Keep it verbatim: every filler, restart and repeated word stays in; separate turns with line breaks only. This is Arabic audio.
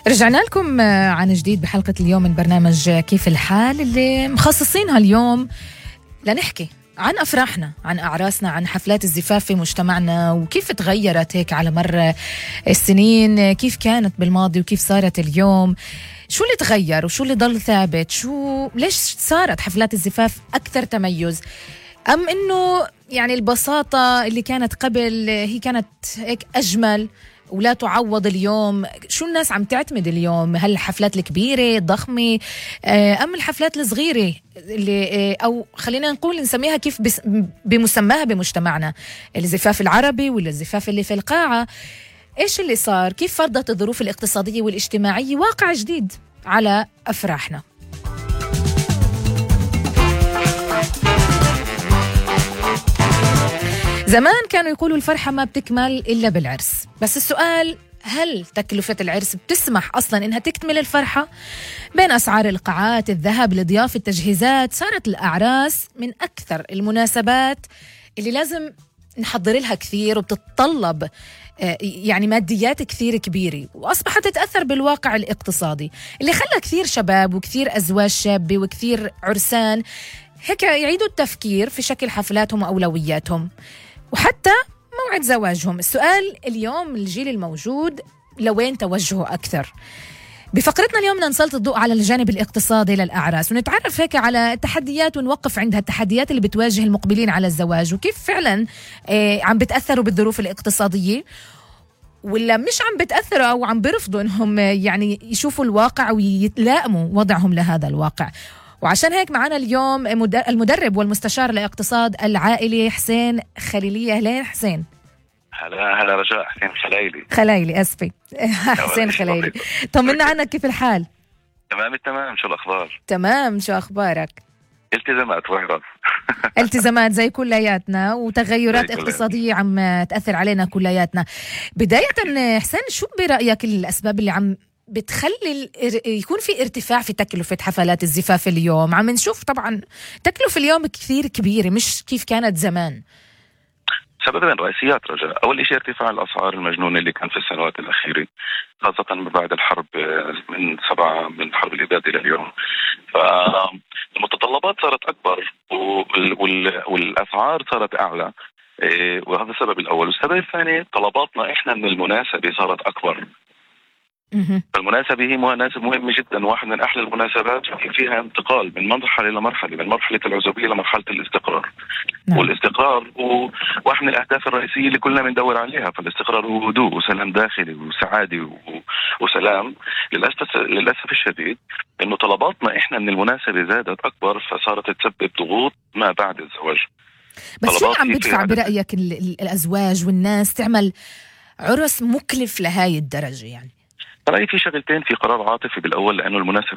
رجعنا لكم عن جديد بحلقة اليوم من برنامج كيف الحال اللي مخصصينها اليوم لنحكي عن أفراحنا، عن أعراسنا، عن حفلات الزفاف في مجتمعنا وكيف تغيرت هيك على مر السنين، كيف كانت بالماضي وكيف صارت اليوم، شو اللي تغير وشو اللي ضل ثابت، شو ليش صارت حفلات الزفاف أكثر تميز، أم إنه يعني البساطة اللي كانت قبل هي كانت هيك أجمل ولا تعوض اليوم. شو الناس عم تعتمد اليوم؟ هل الحفلات الكبيرة الضخمة أم الحفلات الصغيرة اللي أو خلينا نقول نسميها كيف بمسماها بمجتمعنا، الزفاف العربي ولا الزفاف اللي في القاعة؟ إيش اللي صار؟ كيف فرضت الظروف الاقتصادية والاجتماعية واقع جديد على أفراحنا؟ زمان كانوا يقولوا الفرحة ما بتكمل إلا بالعرس، بس السؤال هل تكلفة العرس بتسمح أصلاً إنها تكتمل الفرحة؟ بين أسعار القاعات، الذهب، الضيافة، التجهيزات، صارت الأعراس من أكثر المناسبات اللي لازم نحضر لها كثير وبتتطلب يعني ماديات كثير كبيرة، وأصبحت تتأثر بالواقع الاقتصادي اللي خلى كثير شباب وكثير أزواج شابة وكثير عرسان هيك يعيدوا التفكير في شكل حفلاتهم وأولوياتهم وحتى موعد زواجهم. السؤال اليوم الجيل الموجود لوين توجهه أكثر؟ بفقرتنا اليوم بدنا نسلط الضوء على الجانب الاقتصادي للأعراس ونتعرف هيك على التحديات ونوقف عندها التحديات اللي بتواجه المقبلين على الزواج وكيف فعلا آه عم بتأثروا بالظروف الاقتصادية ولا مش عم بتأثروا أو عم برفضوا إنهم يعني يشوفوا الواقع ويتلائموا وضعهم لهذا الواقع. وعشان هيك معنا اليوم المدرب والمستشار الاقتصاد العائلي حسين خليلية. أهلين حسين.
هلا هلا رجاء. حسين خلايلي
خلايلي أسفي حسين خلايلي. طمنا عنك، كيف الحال؟
تمام التمام. شو الأخبار؟
تمام. شو أخبارك؟
التزامات وعرض
التزامات زي كلياتنا وتغيرات زي اقتصادية عم تأثر علينا كلياتنا. بداية حسين، شو برأيك الأسباب اللي عم بتخلي يكون في ارتفاع في تكلفة حفلات الزفاف اليوم؟ عم نشوف طبعا تكلفة اليوم كثير كبيرة مش كيف كانت زمان.
سببين رئيسيات رجاء. أول شيء ارتفاع الأسعار المجنون اللي كان في السنوات الأخيرة، خاصة من بعد الحرب من سبعة من الحرب الإبادة إلى اليوم. فالمتطلبات صارت أكبر والأسعار صارت أعلى، وهذا السبب الأول. والسبب الثاني طلباتنا إحنا من المناسبة صارت أكبر. فالمناسبة هي مناسبة مهمة جدا، واحد من أحلى المناسبات فيها انتقال من مرحلة إلى مرحلة، من مرحلة العزوبية لمرحلة الاستقرار. نعم. والاستقرار هو واحد من الأهداف الرئيسية اللي كلنا بندور عليها. فالاستقرار هو هدوء وسلام داخلي وسعادة وسلام. للأسف للأسف الشديد إنه طلباتنا إحنا من المناسبة زادت أكبر، فصارت تسبب ضغوط ما بعد الزواج.
بس شو عم بدفع برأيك الأزواج والناس تعمل عرس مكلف لهاي الدرجة؟ يعني
رأيي في شغلتين. في قرار عاطفي بالأول، لأنه المناسبة